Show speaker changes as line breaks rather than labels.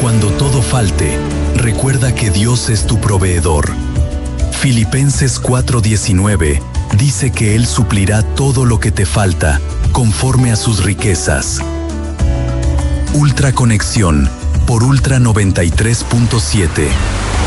Cuando todo falte, recuerda que Dios es tu proveedor. Filipenses 4:19 dice que Él suplirá todo lo que te falta, conforme a sus riquezas. Ultra Conexión por Ultra 93.7.